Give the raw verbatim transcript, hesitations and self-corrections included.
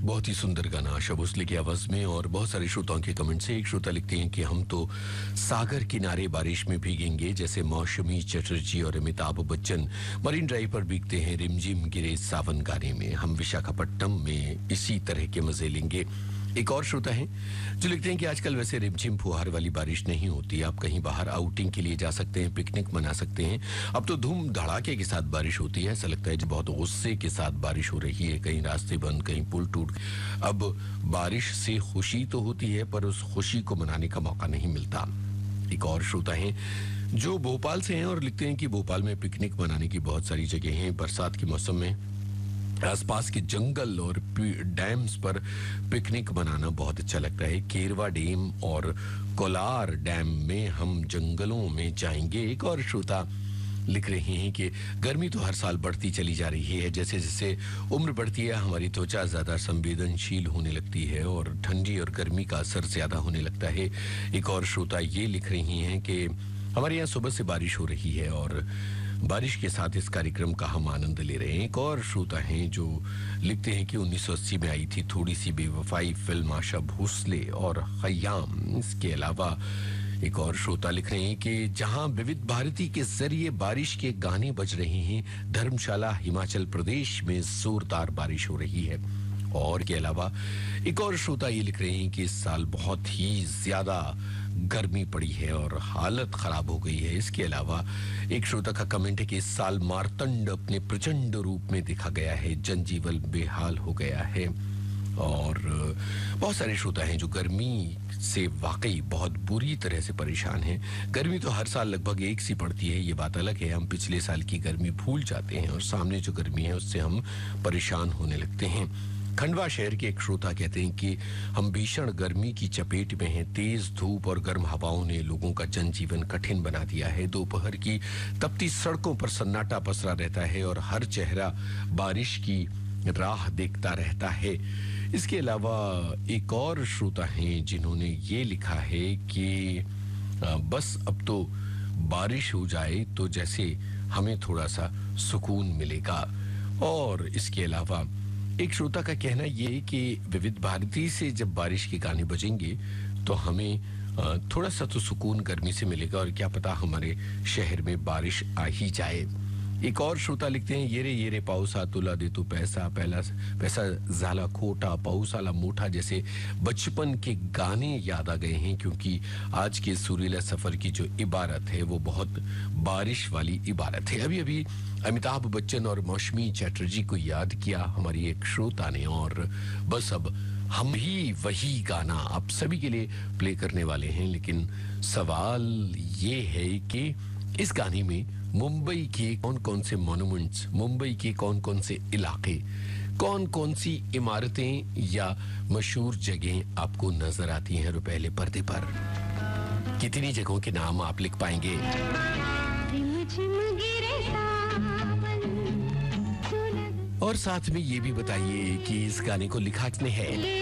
बहुत ही सुंदर गाना आशा भोसले की आवाज में और बहुत सारे श्रोताओं के कमेंट से। एक श्रोता लिखते हैं कि हम तो सागर किनारे बारिश में भीगेंगे, जैसे मौसमी चटर्जी और अमिताभ बच्चन मरीन ड्राइव पर भीगते हैं रिमझिम गिरे सावन गाने में। हम विशाखापट्टनम में इसी तरह के मजे लेंगे। एक और श्रोता है जो लिखते हैं कि आजकल वैसे रिमझिम फुहार वाली बारिश नहीं होती, आप कहीं बाहर आउटिंग के लिए जा सकते हैं, पिकनिक मना सकते हैं। अब तो धूम धड़ाके के साथ बारिश होती है, ऐसा लगता है जो बहुत गुस्से के साथ बारिश हो रही है, कहीं रास्ते बंद, कहीं पुल टूट। अब बारिश से खुशी तो होती है पर उस खुशी को मनाने का मौका नहीं मिलता। एक और श्रोता है जो भोपाल से हैं और लिखते हैं कि भोपाल में पिकनिक मनाने की बहुत सारी जगह हैं। बरसात के मौसम में आसपास के जंगल और डैम्स पर पिकनिक मनाना बहुत अच्छा लगता है। केरवा डैम और कोलार डैम में हम जंगलों में जाएंगे। एक और श्रोता लिख रहे हैं कि गर्मी तो हर साल बढ़ती चली जा रही है, जैसे जैसे उम्र बढ़ती है हमारी त्वचा ज्यादा संवेदनशील होने लगती है और ठंडी और गर्मी का असर ज्यादा होने लगता है। एक और श्रोता ये लिख रही हैं कि हमारे यहाँ सुबह से बारिश हो रही है और बारिश के साथ इस कार्यक्रम का हम आनंद ले रहे हैं। एक और श्रोता हैं जो लिखते हैं कि उन्नीस सौ अस्सी में आई थी थोड़ी सी बेवफाई फिल्म आशा भोसले और खयाम। इसके अलावा एक और श्रोता लिख रहे हैं कि जहां विविध भारती के जरिए बारिश के गाने बज रहे हैं, धर्मशाला हिमाचल प्रदेश में जोरदार बारिश हो रही है। और के अलावा एक और श्रोता ये लिख रहे हैं कि इस साल बहुत ही ज्यादा गर्मी पड़ी है और हालत खराब हो गई है। इसके अलावा एक श्रोता का कमेंट है कि इस साल मार्तंड अपने प्रचंड रूप में देखा गया है, जनजीवन बेहाल हो गया है। और बहुत सारे श्रोता हैं जो गर्मी से वाकई बहुत बुरी तरह से परेशान हैं। गर्मी तो हर साल लगभग एक सी पड़ती है, ये बात अलग है। हम पिछले साल की गर्मी भूल जाते हैं और सामने जो गर्मी है उससे हम परेशान होने लगते हैं। खंडवा शहर के एक श्रोता कहते हैं कि हम भीषण गर्मी की चपेट में हैं। तेज धूप और गर्म हवाओं ने लोगों का जनजीवन कठिन बना दिया है। दोपहर की तपती सड़कों पर सन्नाटा पसरा रहता है और हर चेहरा बारिश की राह देखता रहता है। इसके अलावा एक और श्रोता हैं जिन्होंने ये लिखा है कि बस अब तो बारिश हो जाए तो जैसे हमें थोड़ा सा सुकून मिलेगा। और इसके अलावा एक श्रोता का कहना यह है कि विविध भारती से जब बारिश के गाने बजेंगे तो हमें थोड़ा सा तो सुकून गर्मी से मिलेगा और क्या पता हमारे शहर में बारिश आ ही जाए। एक और श्रोता लिखते हैं ये रे ये रे पाऊसा तुला दे तू पैसा पहला पैसा जाला खोटा पाऊस आला मोटा जैसे बचपन के गाने याद आ गए हैं, क्योंकि आज के सुरीला सफर की जो इबारत है वो बहुत बारिश वाली इबारत है। अभी अभी अमिताभ बच्चन और मौसमी चटर्जी को याद किया हमारी एक श्रोता ने और बस अब हम ही वही गाना आप सभी के लिए प्ले करने वाले हैं। लेकिन सवाल ये है कि इस गाने में मुंबई के कौन कौन से मॉन्यूमेंट्स, मुंबई के कौन कौन से इलाके, कौन कौन सी इमारतें या मशहूर जगहें आपको नजर आती हैं रुपहले पर्दे पर? कितनी जगहों के नाम आप लिख पाएंगे? और साथ में ये भी बताइए कि इस गाने को लिखा किसने है।